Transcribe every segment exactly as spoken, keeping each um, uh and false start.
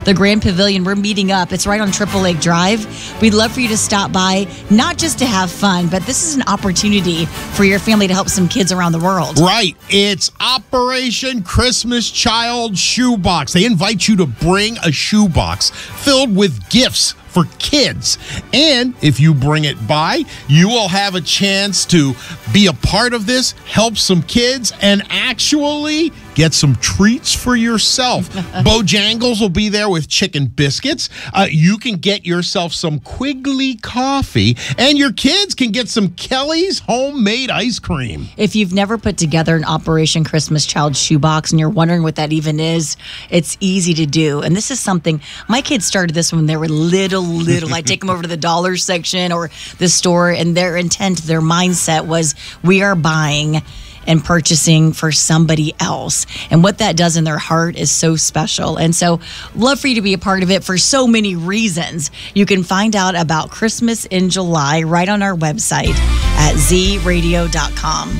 The Grand Pavilion, we're meeting up. It's right on Triple Lake Drive. We'd love for you to stop by, not just to have fun, but this is an opportunity for your family to help some kids around the world. Right. It's Operation Christmas Child Shoebox. They invite you to bring a shoebox filled with gifts for kids. And if you bring it by, you will have a chance to be a part of this, help some kids, and actually get some treats for yourself. Bojangles will be there with chicken biscuits. Uh, you can get yourself some Quigley coffee, and your kids can get some Kelly's homemade ice cream. If you've never put together an Operation Christmas Child shoebox and you're wondering what that even is, it's easy to do. And this is something, my kids started this when they were little, little. I take them over to the dollar section or the store, and their intent, their mindset was, we are buying and purchasing for somebody else. And what that does in their heart is so special. And so, love for you to be a part of it for so many reasons. You can find out about Christmas in July right on our website at z radio dot com.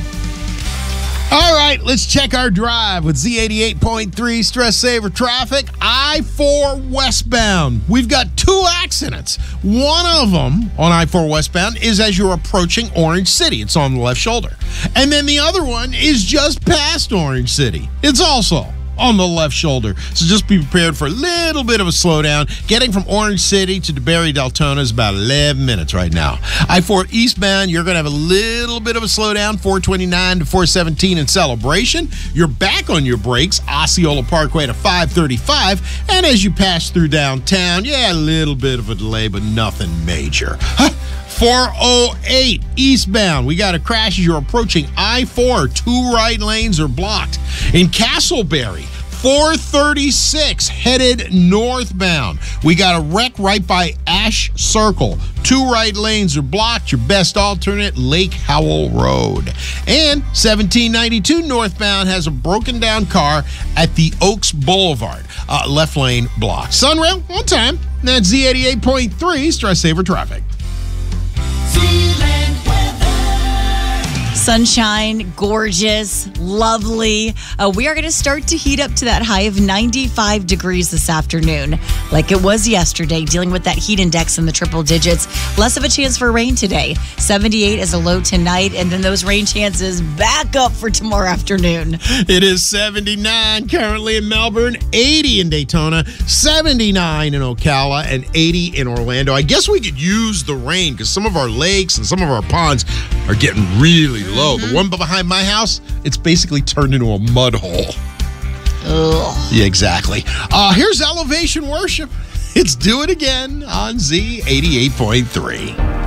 All right, let's check our drive with Z eighty-eight point three Stress Saver Traffic. I four westbound. We've got two accidents. One of them on I four westbound is as you're approaching Orange City. It's on the left shoulder. And then the other one is just past Orange City. It's also on the left shoulder. So just be prepared for a little bit of a slowdown. Getting from Orange City to DeBerry Deltona is about eleven minutes right now. I four eastbound, you're going to have a little bit of a slowdown, four twenty-nine to four seventeen in Celebration. You're back on your brakes, Osceola Parkway to five thirty-five. And as you pass through downtown, yeah, a little bit of a delay, but nothing major. Huh. four oh eight eastbound. We got a crash as you're approaching I four. Two right lanes are blocked. In Castleberry, four thirty-six headed northbound. We got a wreck right by Ash Circle. Two right lanes are blocked. Your best alternate, Lake Howell Road. And seventeen ninety-two northbound has a broken down car at the Oaks Boulevard. Uh, left lane blocked. Sunrail on time. That's Z eighty-eight point three Stress Saver Traffic. Sunshine, gorgeous, lovely. Uh, we are going to start to heat up to that high of ninety-five degrees this afternoon, like it was yesterday, dealing with that heat index in the triple digits. Less of a chance for rain today. seventy-eight is a low tonight, and then those rain chances back up for tomorrow afternoon. It is seventy-nine currently in Melbourne, eighty in Daytona, seventy-nine in Ocala, and eighty in Orlando. I guess we could use the rain because some of our lakes and some of our ponds are getting really low. Mm-hmm. The one behind my house, it's basically turned into a mud hole. Ugh. Yeah, exactly. Uh, here's Elevation Worship. It's Do It Again on Z eighty-eight point three.